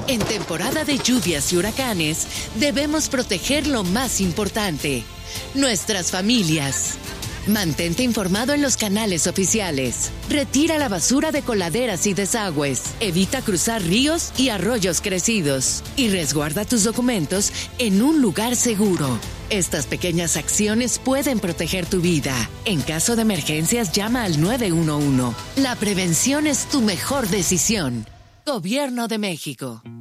En temporada de lluvias y huracanes, debemos proteger lo más importante, nuestras familias. Mantente informado en los canales oficiales. Retira la basura de coladeras y desagües. Evita cruzar ríos y arroyos crecidos. Y resguarda tus documentos en un lugar seguro. Estas pequeñas acciones pueden proteger tu vida. En caso de emergencias, llama al 911. La prevención es tu mejor decisión. Gobierno de México.